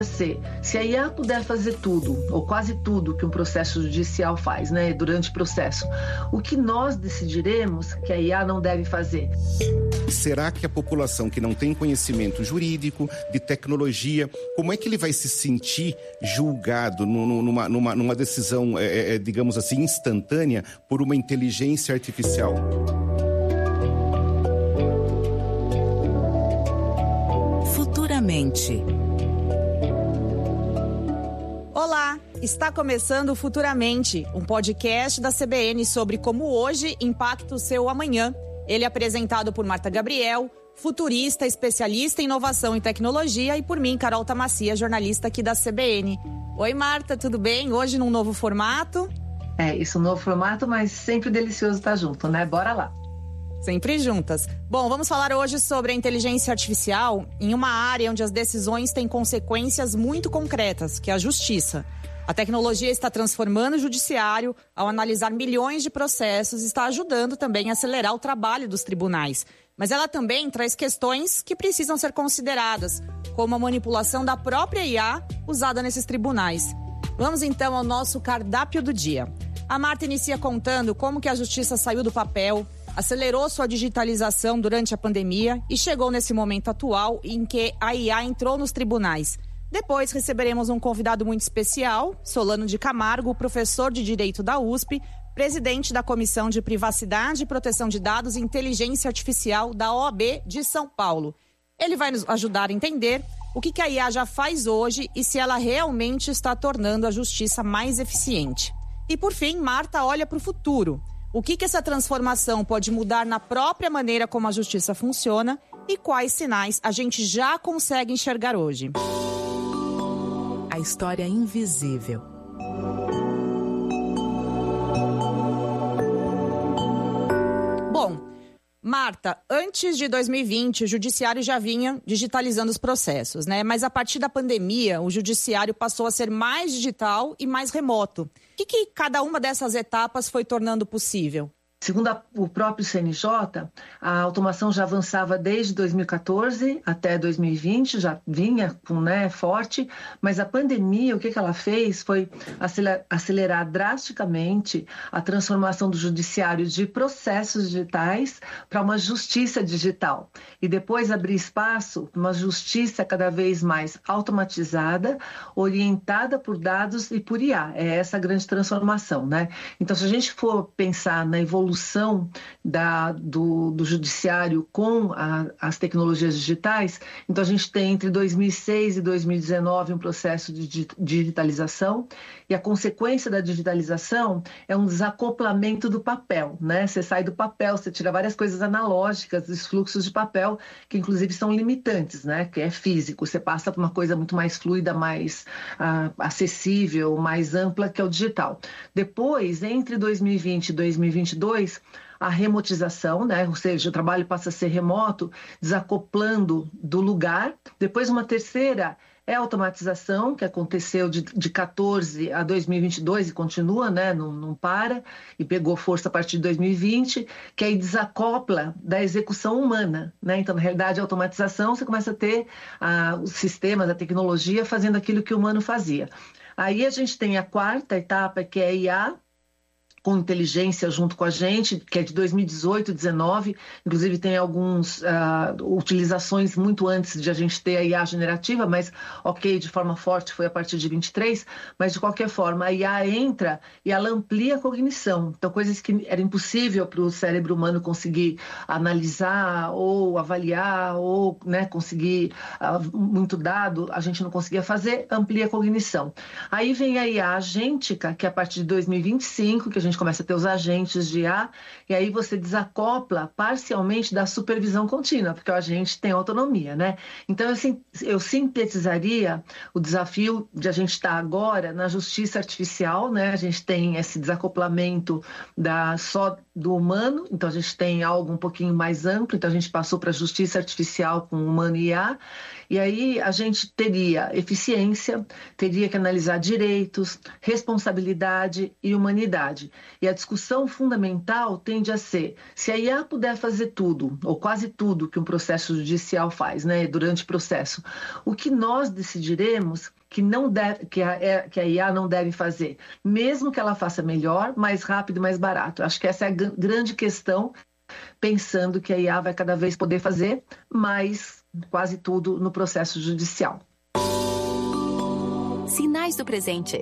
Se a IA puder fazer tudo, ou quase tudo, que um processo judicial faz, né, durante o processo, o que nós decidiremos que a IA não deve fazer? Será que a população que não tem conhecimento jurídico, de tecnologia, como é que ele vai se sentir julgado numa decisão, digamos assim, instantânea por uma inteligência artificial? Futuramente. Olá, está começando Futuramente, um podcast da CBN sobre como hoje impacta o seu amanhã. Ele é apresentado por Marta Gabriel, futurista, especialista em inovação e tecnologia, e por mim, Carol Tamassia, jornalista aqui da CBN. Oi, Marta, tudo bem? Hoje num novo formato? Isso, um novo formato, mas sempre delicioso estar junto, né? Bora lá! Sempre juntas. Bom, vamos falar hoje sobre a inteligência artificial em uma área onde as decisões têm consequências muito concretas, que é a justiça. A tecnologia está transformando o judiciário ao analisar milhões de processos e está ajudando também a acelerar o trabalho dos tribunais. Mas ela também traz questões que precisam ser consideradas, como a manipulação da própria IA usada nesses tribunais. Vamos então ao nosso cardápio do dia. A Marta inicia contando como que a justiça saiu do papel, acelerou sua digitalização durante a pandemia e chegou nesse momento atual em que a IA entrou nos tribunais. Depois receberemos um convidado muito especial, Solano de Camargo, professor de Direito da USP, presidente da Comissão de Privacidade e Proteção de Dados e Inteligência Artificial da OAB de São Paulo. Ele vai nos ajudar a entender o que a IA já faz hoje e se ela realmente está tornando a justiça mais eficiente. E por fim, Marta olha para o futuro. O que essa transformação pode mudar na própria maneira como a justiça funciona e quais sinais a gente já consegue enxergar hoje. A história invisível. Bom, Marta, antes de 2020, o judiciário já vinha digitalizando os processos, né? Mas a partir da pandemia, o judiciário passou a ser mais digital e mais remoto. O que cada uma dessas etapas foi tornando possível? Segundo o próprio CNJ, a automação já avançava desde 2014 até 2020, já vinha forte, mas a pandemia, o que ela fez foi acelerar drasticamente a transformação do judiciário de processos digitais para uma justiça digital. E depois abrir espaço para uma justiça cada vez mais automatizada, orientada por dados e por IA. É essa a grande transformação, né? Então, se a gente for pensar na evolução do judiciário com as tecnologias digitais, então a gente tem entre 2006 e 2019 um processo de digitalização, e a consequência da digitalização é um desacoplamento do papel, né? Você sai do papel, você tira várias coisas analógicas dos fluxos de papel, que inclusive são limitantes, né? Que é físico, você passa para uma coisa muito mais fluida, mais acessível, mais ampla, que é o digital. Depois, entre 2020 e 2022, a remotização, né? Ou seja, o trabalho passa a ser remoto, desacoplando do lugar. Depois, uma terceira é a automatização, que aconteceu de 14 a 2022 e continua, né? Não para, e pegou força a partir de 2020, que aí desacopla da execução humana, né? Então, na realidade, a automatização, você começa a ter os sistemas, a tecnologia fazendo aquilo que o humano fazia. Aí a gente tem a quarta etapa, que é a IA, com inteligência junto com a gente, que é de 2018, 2019, inclusive tem algumas utilizações muito antes de a gente ter a IA generativa, mas de forma forte foi a partir de 23, mas de qualquer forma a IA entra e ela amplia a cognição, então coisas que era impossível para o cérebro humano conseguir analisar ou avaliar ou, né, conseguir muito dado, a gente não conseguia fazer, amplia a cognição. Aí vem a IA agêntica, que é a partir de 2025, que a gente começa a ter os agentes de IA, e aí você desacopla parcialmente da supervisão contínua, porque o agente tem autonomia, né? Então, eu sintetizaria o desafio de a gente estar agora na justiça artificial, né? A gente tem esse desacoplamento do humano, então a gente tem algo um pouquinho mais amplo, então a gente passou para a justiça artificial com humano e IA, e aí a gente teria eficiência, teria que analisar direitos, responsabilidade e humanidade. E a discussão fundamental tende a ser, se a IA puder fazer tudo, ou quase tudo que um processo judicial faz, né, durante o processo, o que nós decidiremos que a IA não deve fazer, mesmo que ela faça melhor, mais rápido e mais barato. Acho que essa é a grande questão, pensando que a IA vai cada vez poder fazer mais quase tudo no processo judicial. Sinais do presente.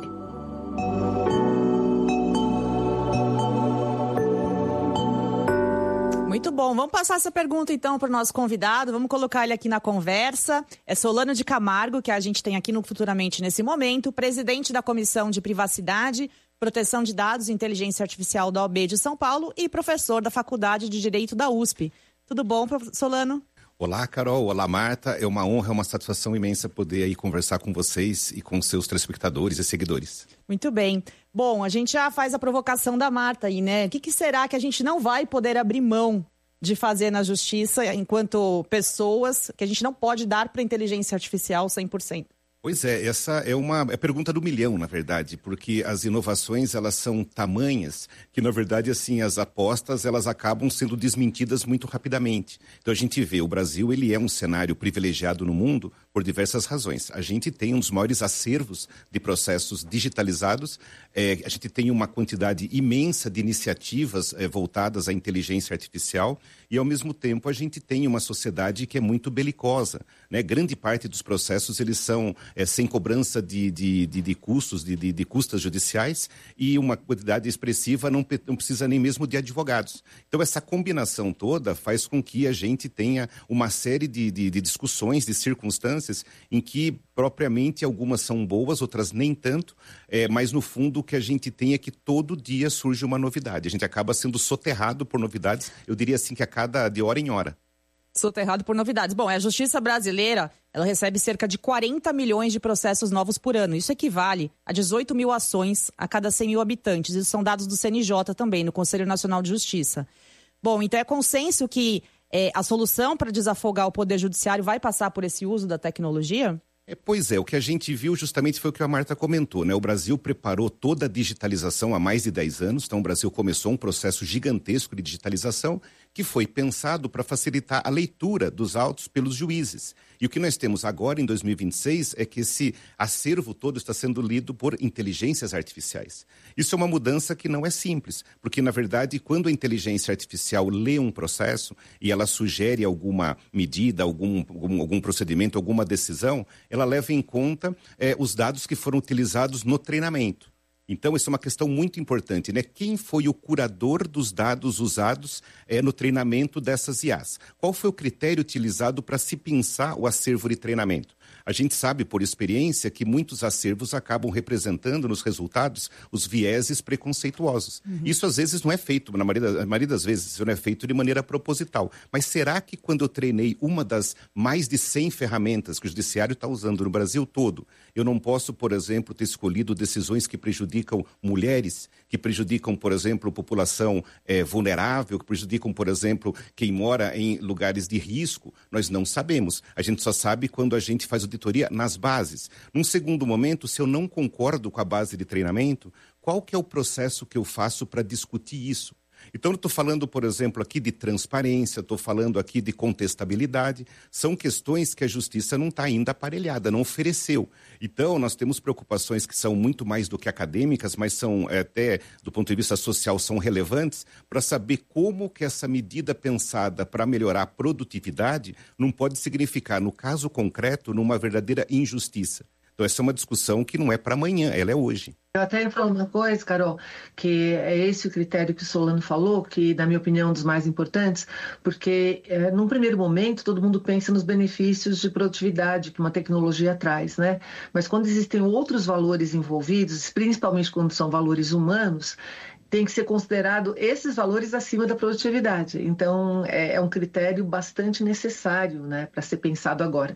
Muito bom. Vamos passar essa pergunta, então, para o nosso convidado. Vamos colocar ele aqui na conversa. É Solano de Camargo, que a gente tem aqui no Futuramente nesse momento, presidente da Comissão de Privacidade, Proteção de Dados e Inteligência Artificial da OAB de São Paulo e professor da Faculdade de Direito da USP. Tudo bom, Solano? Olá, Carol. Olá, Marta. É uma honra, é uma satisfação imensa poder aí conversar com vocês e com seus telespectadores e seguidores. Muito bem. Bom, a gente já faz a provocação da Marta aí, né? O que será que a gente não vai poder abrir mão de fazer na justiça enquanto pessoas, que a gente não pode dar para a inteligência artificial 100%? Pois é, essa é uma pergunta do milhão, na verdade, porque as inovações, elas são tamanhas que, na verdade, assim, as apostas, elas acabam sendo desmentidas muito rapidamente. Então, a gente vê, o Brasil, ele é um cenário privilegiado no mundo por diversas razões. A gente tem um dos maiores acervos de processos digitalizados, a gente tem uma quantidade imensa de iniciativas voltadas à inteligência artificial e, ao mesmo tempo, a gente tem uma sociedade que é muito belicosa, né? Grande parte dos processos, eles são sem cobrança de custos, de custas judiciais, e uma quantidade expressiva não precisa nem mesmo de advogados. Então, essa combinação toda faz com que a gente tenha uma série de discussões, de circunstâncias, em que, propriamente, algumas são boas, outras nem tanto, mas, no fundo, o que a gente tem é que todo dia surge uma novidade. A gente acaba sendo soterrado por novidades, eu diria assim, que de hora em hora. Soterrado por novidades. Bom, a justiça brasileira, ela recebe cerca de 40 milhões de processos novos por ano. Isso equivale a 18 mil ações a cada 100 mil habitantes. Isso são dados do CNJ também, no Conselho Nacional de Justiça. Bom, então é consenso que a solução para desafogar o Poder Judiciário vai passar por esse uso da tecnologia? Pois é, o que a gente viu justamente foi o que a Marta comentou, né? O Brasil preparou toda a digitalização há mais de 10 anos, então o Brasil começou um processo gigantesco de digitalização que foi pensado para facilitar a leitura dos autos pelos juízes. E o que nós temos agora, em 2026, é que esse acervo todo está sendo lido por inteligências artificiais. Isso é uma mudança que não é simples, porque, na verdade, quando a inteligência artificial lê um processo e ela sugere alguma medida, algum procedimento, alguma decisão, ela leva em conta os dados que foram utilizados no treinamento. Então, isso é uma questão muito importante, né? Quem foi o curador dos dados usados no treinamento dessas IAs? Qual foi o critério utilizado para se pensar o acervo de treinamento? A gente sabe, por experiência, que muitos acervos acabam representando nos resultados os vieses preconceituosos. Uhum. Isso, às vezes, não é feito, na maioria das vezes, isso não é feito de maneira proposital. Mas será que quando eu treinei uma das mais de 100 ferramentas que o judiciário está usando no Brasil todo, eu não posso, por exemplo, ter escolhido decisões que prejudicam mulheres, que prejudicam, por exemplo, população vulnerável, que prejudicam, por exemplo, quem mora em lugares de risco? Nós não sabemos. A gente só sabe quando a gente faz auditoria nas bases. Num segundo momento, se eu não concordo com a base de treinamento, qual que é o processo que eu faço para discutir isso? Então, eu estou falando, por exemplo, aqui de transparência, estou falando aqui de contestabilidade. São questões que a justiça não está ainda aparelhada, não ofereceu. Então, nós temos preocupações que são muito mais do que acadêmicas, mas são até, do ponto de vista social, são relevantes para saber como que essa medida pensada para melhorar a produtividade não pode significar, no caso concreto, numa verdadeira injustiça. Então, essa é uma discussão que não é para amanhã, ela é hoje. Eu até ia falar uma coisa, Carol, que é esse o critério que o Solano falou, que, na minha opinião, é um dos mais importantes, porque, num primeiro momento, todo mundo pensa nos benefícios de produtividade que uma tecnologia traz, né? Mas quando existem outros valores envolvidos, principalmente quando são valores humanos, tem que ser considerado esses valores acima da produtividade. Então, é um critério bastante necessário, né, para ser pensado agora.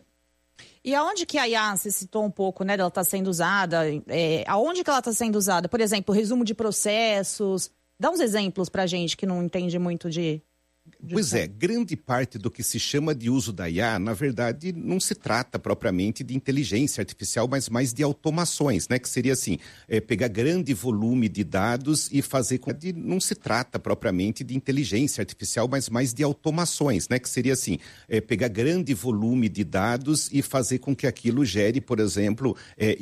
E aonde que a IA, você citou um pouco, né, dela está sendo usada, aonde que ela está sendo usada? Por exemplo, resumo de processos, Dá uns exemplos pra gente que não entende muito de... Pois é, grande parte do que se chama de uso da IA, na verdade, não se trata propriamente de inteligência artificial, mas mais de automações, né? Que seria assim, pegar grande volume de dados e fazer... Não se trata propriamente de inteligência artificial, mas mais de automações, né? Que seria assim, pegar grande volume de dados e fazer com que aquilo gere, por exemplo...